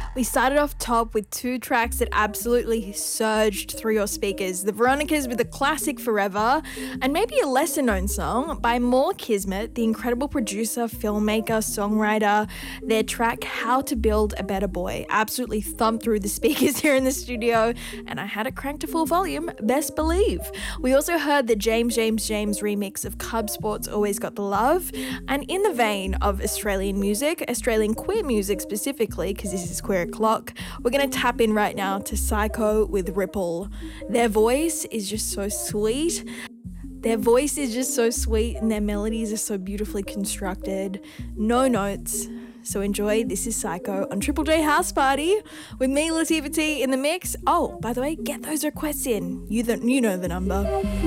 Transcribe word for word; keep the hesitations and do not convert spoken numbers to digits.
We started off top with two tracks that absolutely surged through your speakers. The Veronicas with the classic Forever, and maybe a lesser known song by More Kismet, the incredible producer, filmmaker, songwriter. Their track How to Build a Better Boy absolutely thumped through the speakers here in the studio, and I had it cranked to full volume, best believe. We also heard the James James James remix of Cub Sports Always Got the Love, and in the vein of Australian music, Australian queer music specifically, because this is Queer O'Clock, we're going to tap in right now to Psycho with Ripple. Their voice is just so sweet. Their voice is just so sweet and their melodies are so beautifully constructed. No notes. So enjoy. This is Psycho on Triple J House Party with me, Latifah T, in the mix. Oh, by the way, get those requests in. You, the, you know the number.